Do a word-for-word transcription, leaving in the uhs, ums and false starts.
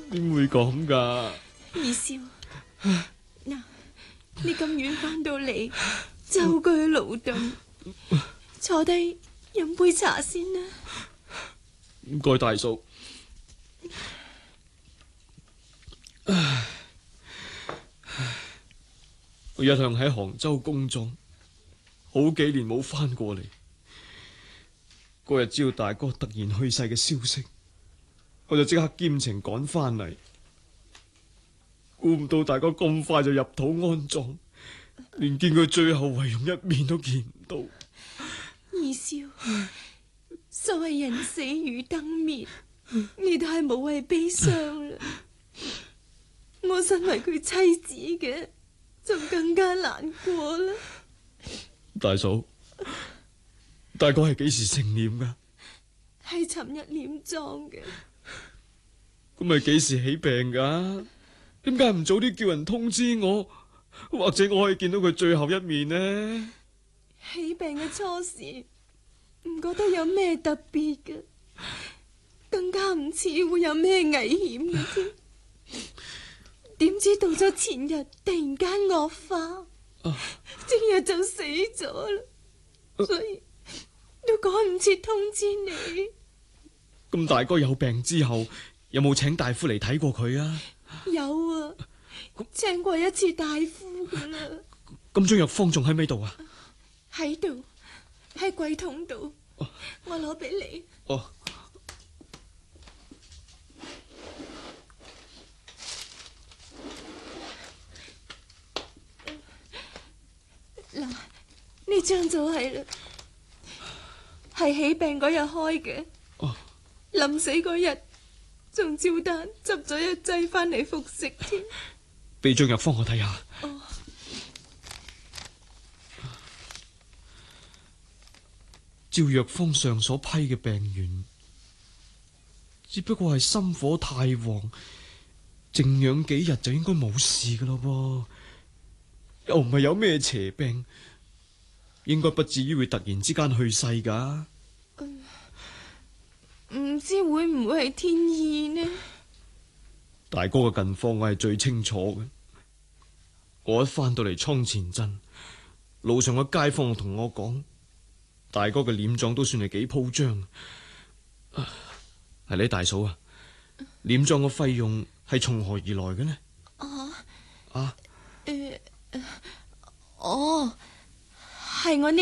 點會咁噶？ 二少，嗱，你咁遠翻到嚟，舟車勞頓，坐低飲杯茶先啦。 唔該，大嫂。我一向喺杭州工作，好幾年冇翻過嚟。嗰日知道大哥突然去世嘅消息，我就即刻兼程趕翻嚟。估唔到大哥咁快就入土安葬，連見佢最後遺容一面都見唔到。 二少，所謂人死如燈滅，你太無謂悲傷啦。我身為佢妻子嘅，就更加難過啦。 大嫂，大哥係幾時成殮噶？ 係尋日殮葬嘅。 咁咪幾時起病噶？點解唔早啲叫人通知我，或者我可以見到佢最後一面呢？ 起病嘅初時唔覺得有咩特別嘅，更加唔似會有咩危險嘅添。點知到咗前日突然間惡化，聽日、啊、就死咗啦，啊、所以都趕唔切通知你。 咁大哥有病之後，有冇請大夫嚟睇過佢啊？ 有啊，請過一次大夫噶啦。 咁張藥方仲喺咪度啊？ 喺度，喺櫃桶度。啊、我攞俾你。哦。嗱，呢張就係啦，係起病嗰日開嘅。哦。臨死嗰日，仲照單執咗一劑翻嚟服食添。 俾張藥方我睇下。哦。照藥方上所批嘅病源，只不過係心火太旺，靜養幾日就應該冇事噶咯噃。又唔係有咩邪病，應該不至於會突然之間去世噶。 唔、嗯、知會唔會係天意呢？ 大哥嘅近況我係最清楚嘅。我一翻到嚟倉前鎮，路上嘅街坊同我講，大哥嘅殮葬都算係幾鋪張。係你大嫂啊，殮葬嘅費用係從何而來嘅呢？啊啊， 誒、呃，哦，係我呢。